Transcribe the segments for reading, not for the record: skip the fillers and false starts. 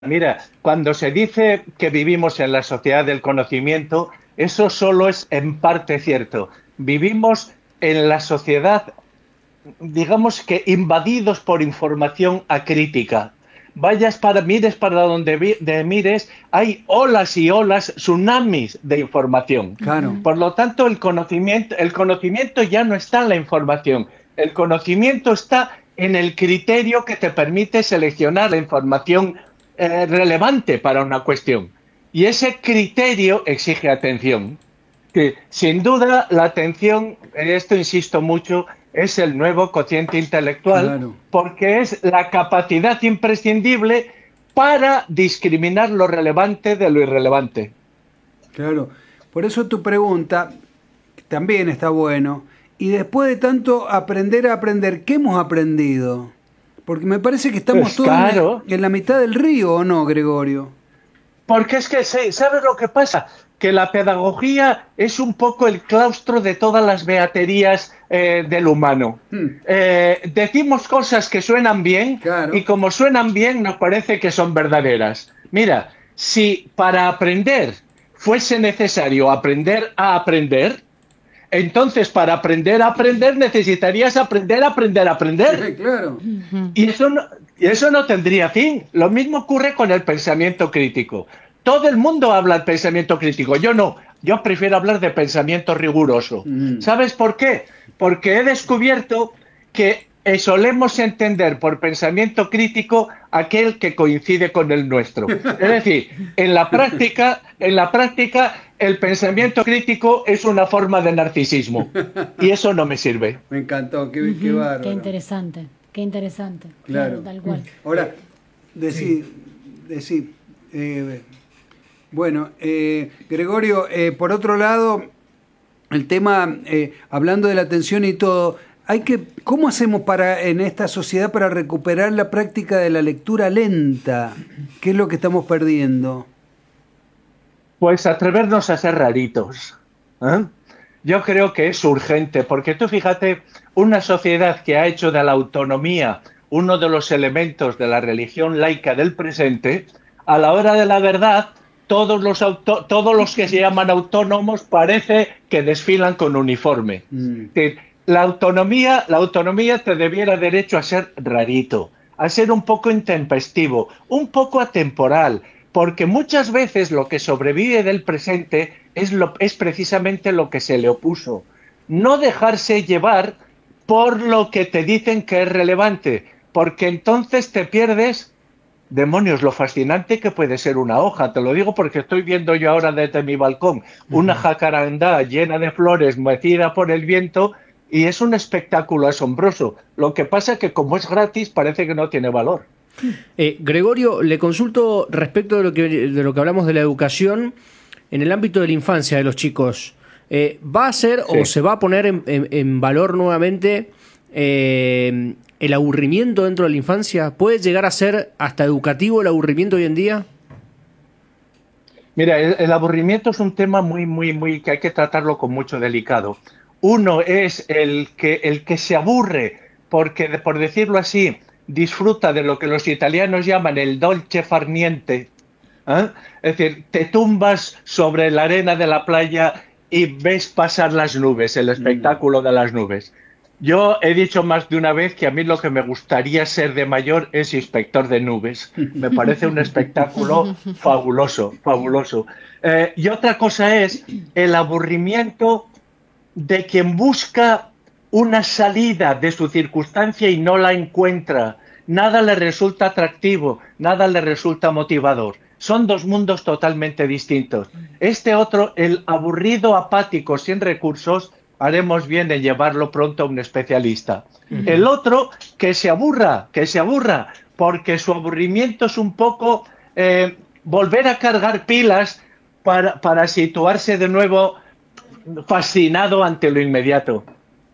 Mira, cuando se dice que vivimos en la sociedad del conocimiento, eso solo es en parte cierto. Vivimos en la sociedad, digamos que invadidos por información acrítica. Mires para donde mires, hay olas y olas, tsunamis de información. Claro. Por lo tanto, el conocimiento ya no está en la información. El conocimiento está en el criterio que te permite seleccionar la información relevante para una cuestión. Y ese criterio exige atención. Que sin duda la atención, en esto insisto mucho, es el nuevo cociente intelectual Claro, porque es la capacidad imprescindible para discriminar lo relevante de lo irrelevante. claro. Por eso tu pregunta también está bueno. Y después de tanto aprender a aprender, ¿qué hemos aprendido? Porque me parece que estamos Pues todos claro, en la mitad del río, ¿o no, Gregorio? porque es que, ¿sabes lo que pasa? Que la pedagogía es un poco el claustro de todas las beaterías del humano. Hmm, Decimos cosas que suenan bien y claro. como suenan bien nos parece que son verdaderas. Mira, si para aprender fuese necesario aprender a aprender, entonces para aprender a aprender necesitarías aprender a aprender a aprender. Claro. Y eso no tendría fin. Lo mismo ocurre con el pensamiento crítico. Todo el mundo habla del pensamiento crítico. Yo no. Yo prefiero hablar de pensamiento riguroso. Mm. ¿Sabes por qué? Porque he descubierto que solemos entender por pensamiento crítico aquel que coincide con el nuestro. Es decir, en la práctica, el pensamiento crítico es una forma de narcisismo. Y eso no me sirve. Me encantó, qué Ujú. bárbaro. Qué interesante, claro, Claro. tal cual. Ahora, Sí. decí, decí, eh, bueno, Gregorio, por otro lado, el tema, hablando de la atención y todo, ¿cómo hacemos en esta sociedad para recuperar la práctica de la lectura lenta? ¿Qué es lo que estamos perdiendo? Pues atrevernos a ser raritos. ¿Eh? Yo creo que es urgente, porque tú fíjate, una sociedad que ha hecho de la autonomía uno de los elementos de la religión laica del presente, a la hora de la verdad, todos los que se llaman autónomos parece que desfilan con uniforme. Mm, Que la autonomía te debiera derecho a ser rarito, a ser un poco intempestivo, un poco atemporal, porque muchas veces lo que sobrevive del presente es precisamente lo que se le opuso. No dejarse llevar por lo que te dicen que es relevante, porque entonces te pierdes, demonios, lo fascinante que puede ser una hoja. Te lo digo porque estoy viendo yo ahora desde mi balcón una ujú. jacarandá llena de flores mecida por el viento y es un espectáculo asombroso. Lo que pasa es que como es gratis parece que no tiene valor. Gregorio, le consulto respecto de lo que hablamos de la educación en el ámbito de la infancia de los chicos. ¿Va a ser o Sí. se va a poner en valor nuevamente el aburrimiento dentro de la infancia? ¿Puede llegar a ser hasta educativo el aburrimiento hoy en día? Mira, el aburrimiento es un tema muy, muy, muy que hay que tratarlo con mucho delicado. Uno es el que se aburre porque, por decirlo así, disfruta de lo que los italianos llaman el dolce far niente. ¿Eh? Es decir, te tumbas sobre la arena de la playa y ves pasar las nubes, el Mm. espectáculo de las nubes. Yo he dicho más de una vez que a mí lo que me gustaría ser de mayor es inspector de nubes. Me parece un espectáculo fabuloso, fabuloso. Y otra cosa es el aburrimiento de quien busca una salida de su circunstancia y no la encuentra. Nada le resulta atractivo, nada le resulta motivador. Son dos mundos totalmente distintos. Este otro, el aburrido apático sin recursos, haremos bien en llevarlo pronto a un especialista. El otro, que se aburra, porque su aburrimiento es un poco volver a cargar pilas para situarse de nuevo fascinado ante lo inmediato.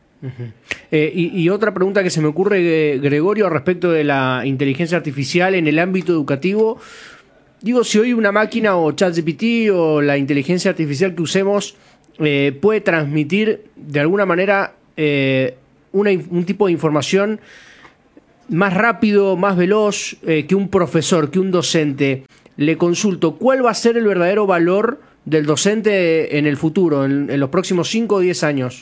Y otra pregunta que se me ocurre, Gregorio, respecto de la inteligencia artificial en el ámbito educativo. Digo, si hoy una máquina o ChatGPT o la inteligencia artificial que usemos puede transmitir de alguna manera un tipo de información más rápido, más veloz que un profesor, que un docente. Le consulto, ¿cuál va a ser el verdadero valor del docente en el futuro, en los próximos 5 o 10 años?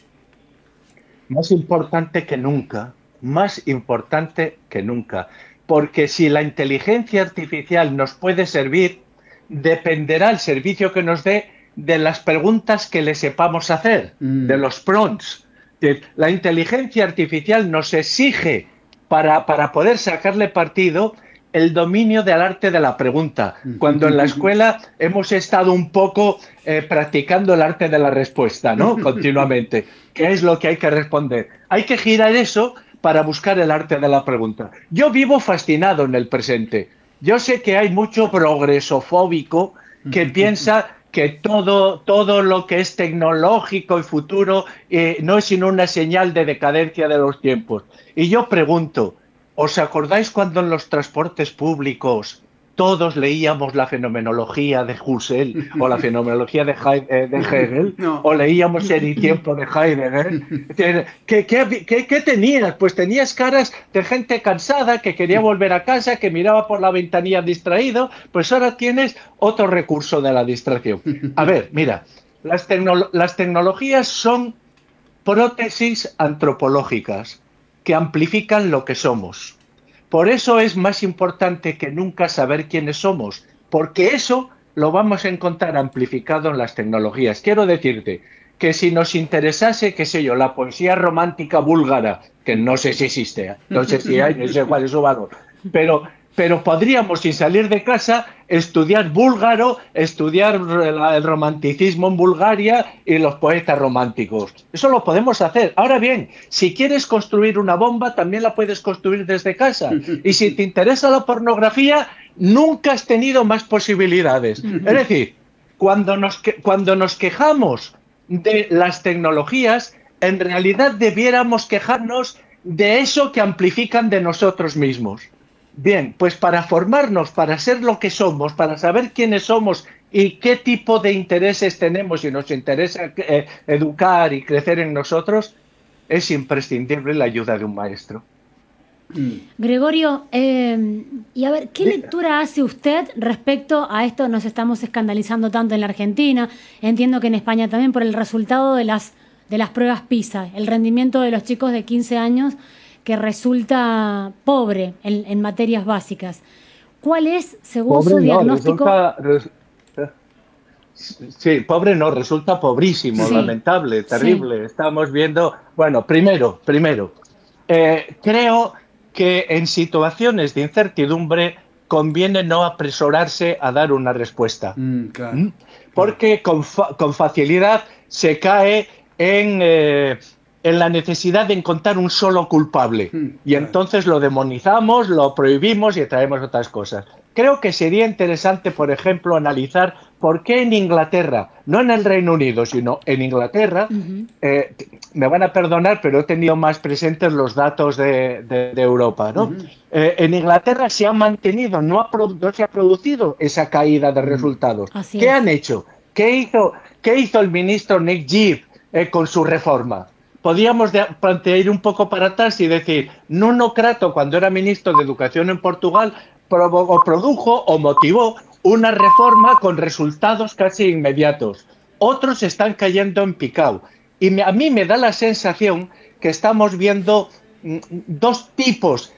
Más importante que nunca, más importante que nunca. Porque si la inteligencia artificial nos puede servir, dependerá el servicio que nos dé de las preguntas que le sepamos hacer, de los prompts. La inteligencia artificial nos exige, para poder sacarle partido, el dominio del arte de la pregunta. Cuando en la escuela hemos estado un poco practicando el arte de la respuesta, ¿no? Continuamente. ¿Qué es lo que hay que responder? Hay que girar eso para buscar el arte de la pregunta. Yo vivo fascinado en el presente. Yo sé que hay mucho progresofóbico que piensa que todo lo que es tecnológico y futuro no es sino una señal de decadencia de los tiempos. Y yo pregunto, ¿os acordáis cuando en los transportes públicos todos leíamos la fenomenología de Husserl o la fenomenología de Hegel? No. O leíamos El tiempo de Heidegger. ¿Qué tenías? Pues tenías caras de gente cansada que quería volver a casa, que miraba por la ventanilla distraído. Pues ahora tienes otro recurso de la distracción. A ver, mira, las tecnologías son prótesis antropológicas que amplifican lo que somos. Por eso es más importante que nunca saber quiénes somos, porque eso lo vamos a encontrar amplificado en las tecnologías. Quiero decirte que si nos interesase, qué sé yo, la poesía romántica búlgara, que no sé si existe, no sé si hay, no sé cuál es su valor, pero podríamos, sin salir de casa, estudiar búlgaro, estudiar el romanticismo en Bulgaria y los poetas románticos. Eso lo podemos hacer. Ahora bien, si quieres construir una bomba, también la puedes construir desde casa. Y si te interesa la pornografía, nunca has tenido más posibilidades. Es decir, cuando nos quejamos de las tecnologías, en realidad debiéramos quejarnos de eso que amplifican de nosotros mismos. Bien, pues para formarnos, para ser lo que somos, para saber quiénes somos y qué tipo de intereses tenemos y nos interesa educar y crecer en nosotros, es imprescindible la ayuda de un maestro. Gregorio, y a ver, ¿qué lectura hace usted respecto a esto? Nos estamos escandalizando tanto en la Argentina, entiendo que en España también, por el resultado de las pruebas PISA, el rendimiento de los chicos de 15 años que resulta pobre en materias básicas. ¿Cuál es, según su diagnóstico? Sí, pobre no, resulta pobrísimo, sí. Lamentable, terrible. Sí. Estamos viendo, bueno, primero, creo que en situaciones de incertidumbre conviene no apresurarse a dar una respuesta. Claro. Porque con facilidad se cae en la necesidad de encontrar un solo culpable. Y entonces lo demonizamos, lo prohibimos y traemos otras cosas. Creo que sería interesante, por ejemplo, analizar por qué en Inglaterra, no en el Reino Unido, sino en Inglaterra, me van a perdonar, pero he tenido más presentes los datos de Europa, ¿no? En Inglaterra se ha mantenido, no se ha producido esa caída de resultados. ¿Qué han hecho? ¿Qué hizo el ministro Nick Jib con su reforma? Podíamos plantear un poco para atrás y decir, Nuno Crato, cuando era ministro de Educación en Portugal, produjo o motivó una reforma con resultados casi inmediatos. Otros están cayendo en picado. Y a mí me da la sensación que estamos viendo dos tipos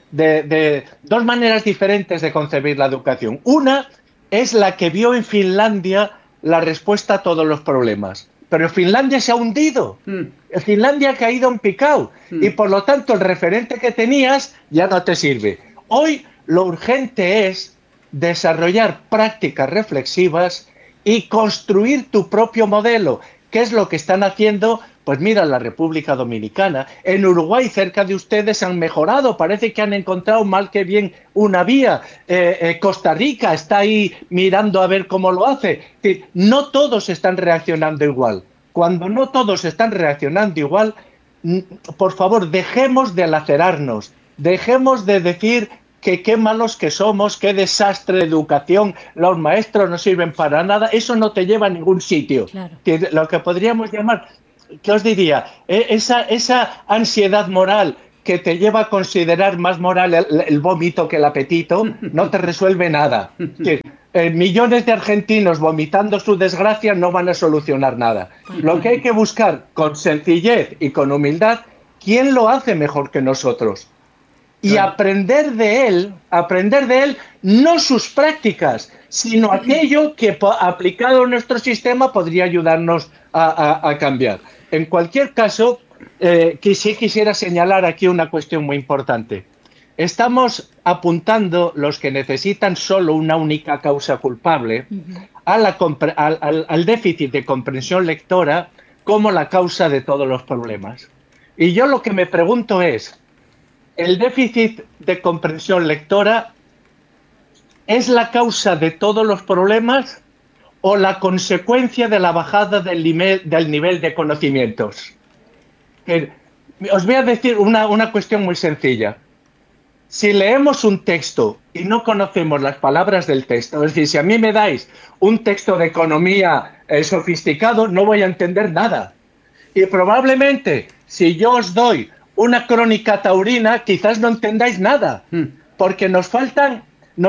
dos maneras diferentes de concebir la educación. Una es la que vio en Finlandia la respuesta a todos los problemas. Pero Finlandia se ha hundido. Finlandia ha caído en picado. Y por lo tanto el referente que tenías ya no te sirve. Hoy lo urgente es desarrollar prácticas reflexivas y construir tu propio modelo. ¿Qué es lo que están haciendo? Pues mira, la República Dominicana. En Uruguay, cerca de ustedes, han mejorado. Parece que han encontrado mal que bien una vía. Costa Rica está ahí mirando a ver cómo lo hace. No todos están reaccionando igual. Cuando no todos están reaccionando igual, por favor, dejemos de lacerarnos. Dejemos de decir que qué malos que somos, qué desastre de educación, los maestros no sirven para nada. Eso no te lleva a ningún sitio. Claro. Lo que podríamos llamar, ¿qué os diría? Esa ansiedad moral que te lleva a considerar más moral el vómito que el apetito, no te resuelve nada. Millones de argentinos vomitando su desgracia no van a solucionar nada. Lo que hay que buscar con sencillez y con humildad, ¿quién lo hace mejor que nosotros? Y aprender de él, no sus prácticas, sino aquello que aplicado a nuestro sistema podría ayudarnos a cambiar. En cualquier caso, sí quisiera señalar aquí una cuestión muy importante. Estamos apuntando, los que necesitan solo una única causa culpable, al déficit de comprensión lectora como la causa de todos los problemas. Y yo lo que me pregunto es, ¿el déficit de comprensión lectora es la causa de todos los problemas o la consecuencia de la bajada del nivel de conocimientos? Os voy a decir una cuestión muy sencilla. Si leemos un texto y no conocemos las palabras del texto, es decir, si a mí me dais un texto de economía sofisticado, no voy a entender nada. Y probablemente, si yo os doy una crónica taurina, quizás no entendáis nada, porque nos faltan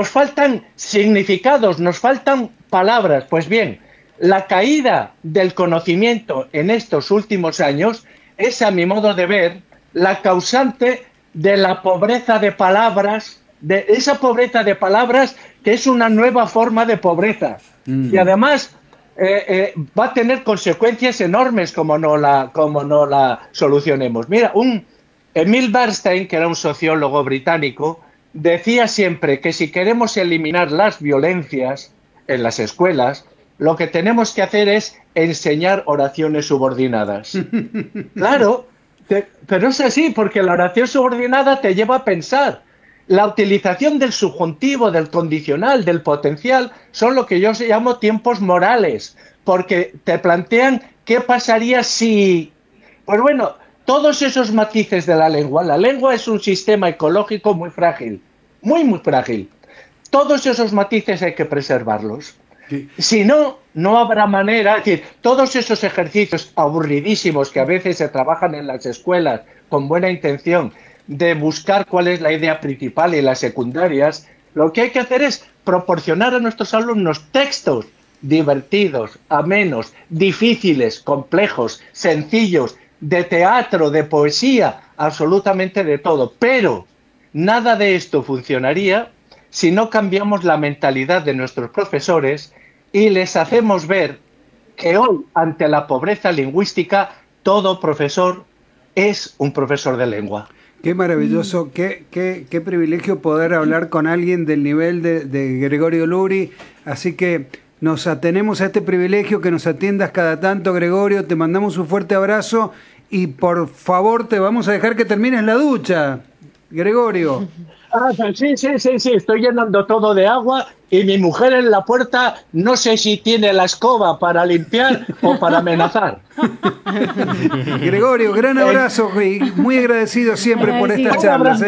significados, nos faltan palabras. Pues bien, la caída del conocimiento en estos últimos años es, a mi modo de ver, la causante de la pobreza de palabras, de esa pobreza de palabras que es una nueva forma de pobreza. Y además va a tener consecuencias enormes como no la solucionemos. Mira, Emil Bernstein, que era un sociólogo británico, decía siempre que si queremos eliminar las violencias en las escuelas, lo que tenemos que hacer es enseñar oraciones subordinadas. Claro, pero es así, porque la oración subordinada te lleva a pensar. La utilización del subjuntivo, del condicional, del potencial, son lo que yo llamo tiempos morales, porque te plantean qué pasaría si... Pues bueno, todos esos matices de la lengua es un sistema ecológico muy frágil, muy frágil. Todos esos matices hay que preservarlos. Sí. Si no, no habrá manera, es decir, todos esos ejercicios aburridísimos que a veces se trabajan en las escuelas con buena intención de buscar cuál es la idea principal y las secundarias, lo que hay que hacer es proporcionar a nuestros alumnos textos divertidos, amenos, difíciles, complejos, sencillos, de teatro, de poesía, absolutamente de todo. Pero nada de esto funcionaría si no cambiamos la mentalidad de nuestros profesores y les hacemos ver que hoy, ante la pobreza lingüística, todo profesor es un profesor de lengua. Qué maravilloso, qué privilegio poder hablar con alguien del nivel de Gregorio Luri. Así que nos atenemos a este privilegio, que nos atiendas cada tanto, Gregorio. Te mandamos un fuerte abrazo y por favor te vamos a dejar que termines la ducha, Gregorio. Sí, estoy llenando todo de agua y mi mujer en la puerta no sé si tiene la escoba para limpiar o para amenazar. Gregorio, gran abrazo y muy agradecido siempre por estas charlas.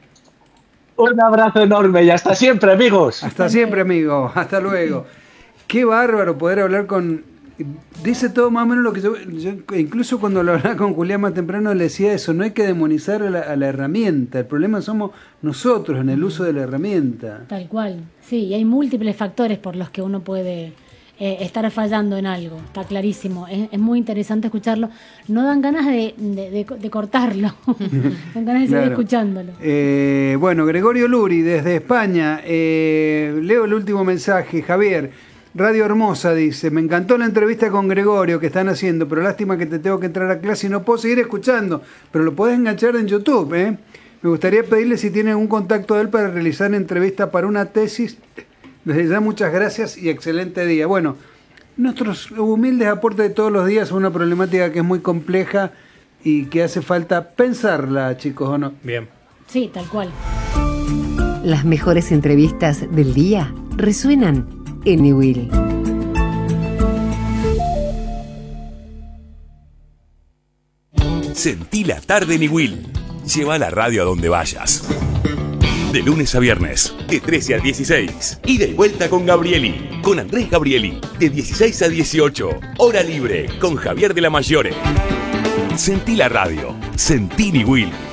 Un abrazo enorme y hasta siempre, amigos. Hasta siempre, amigo. Hasta luego. Qué bárbaro poder hablar con... Dice todo más o menos lo que yo incluso cuando lo hablaba con Julián más temprano le decía eso, no hay que demonizar a la herramienta, el problema somos nosotros en el uso de la herramienta. Tal cual, sí, y hay múltiples factores por los que uno puede estar fallando en algo, está clarísimo, es muy interesante escucharlo, no dan ganas de cortarlo, dan ganas de seguir escuchándolo. Bueno, Gregorio Luri desde España, leo el último mensaje, Javier. Radio Hermosa dice, me encantó la entrevista con Gregorio que están haciendo, pero lástima que te tengo que entrar a clase y no puedo seguir escuchando, pero lo podés enganchar en YouTube. Me gustaría pedirle si tiene un contacto de él para realizar entrevista para una tesis. Desde ya muchas gracias y excelente día. Bueno, nuestros humildes aportes de todos los días a una problemática que es muy compleja y que hace falta pensarla, chicos, ¿o no? Bien. Sí, tal cual. Las mejores entrevistas del día resuenan en Niwil. Sentí la tarde Niwil. Lleva la radio a donde vayas. De lunes a viernes, de 13 a 16. Ida y vuelta con Gabrieli. Con Andrés Gabrieli. De 16 a 18. Hora libre con Javier de la Maggiore. Sentí la radio. Sentí Niwil.